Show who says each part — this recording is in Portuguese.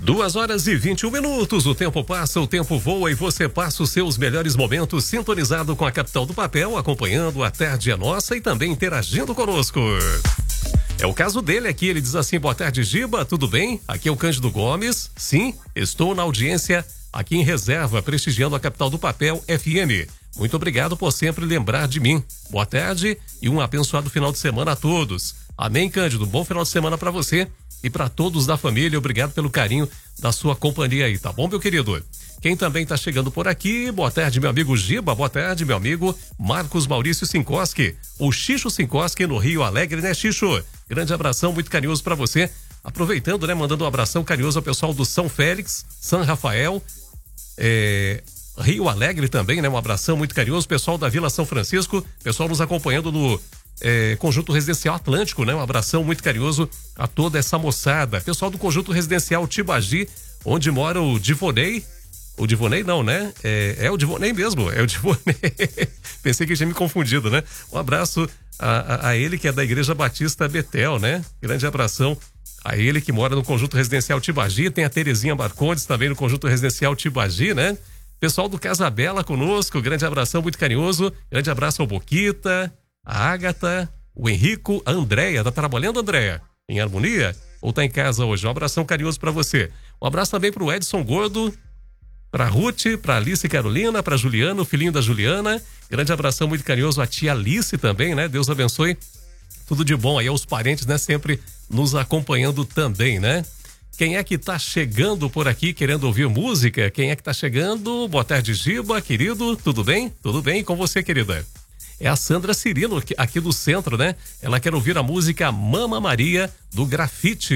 Speaker 1: 2h21. O tempo passa, o tempo voa e você passa os seus melhores momentos sintonizado com a Capital do Papel, acompanhando A Tarde é Nossa e também interagindo conosco. É o caso dele aqui, ele diz assim: boa tarde, Giba, tudo bem? Aqui é o Cândido Gomes. Sim, estou na audiência aqui em reserva, prestigiando a Capital do Papel FM. Muito obrigado por sempre lembrar de mim. Boa tarde e um abençoado final de semana a todos. Amém, Cândido. Bom final de semana para você e para todos da família. Obrigado pelo carinho da sua companhia aí, tá bom, meu querido? Quem também tá chegando por aqui, boa tarde, meu amigo Giba, boa tarde, meu amigo Marcos Maurício Sinkoski, o Xixo Sinkoski no Rio Alegre, né, Xixo? Grande abração, muito carinhoso para você. Aproveitando, né, mandando um abração carinhoso ao pessoal do São Félix, São Rafael, Rio Alegre também, né? Um abração muito carinhoso, pessoal da Vila São Francisco, pessoal nos acompanhando no Conjunto Residencial Atlântico, né? Um abração muito carinhoso a toda essa moçada. Pessoal do Conjunto Residencial Tibagi, onde mora o Divonei. O Divonei não, né? É o Divonei mesmo, é o Divonei. Pensei que tinha me confundido, né? Um abraço a ele que é da Igreja Batista Betel, né? Grande abração a ele que mora no Conjunto Residencial Tibagi. Tem a Terezinha Marcondes também no Conjunto Residencial Tibagi, né? Pessoal do Casa Bela conosco, grande abração muito carinhoso. Grande abraço ao Boquita, a Ágata, o Henrico, a Andréia. Tá trabalhando, Andréia? Em harmonia? Ou tá em casa hoje? Um abração carinhoso pra você. Um abraço também pro Edson Gordo, pra Ruth, pra Alice Carolina, pra Juliana, o filhinho da Juliana. Grande abração muito carinhoso a tia Alice também, né? Deus abençoe. Tudo de bom aí aos parentes, né? Sempre nos acompanhando também, né? Quem é que tá chegando por aqui querendo ouvir música? Quem é que tá chegando? Boa tarde, Giba, querido. Tudo bem? Tudo bem com você, querida? É a Sandra Cirilo, aqui do centro, né? Ela quer ouvir a música Mama Maria, do Grafite.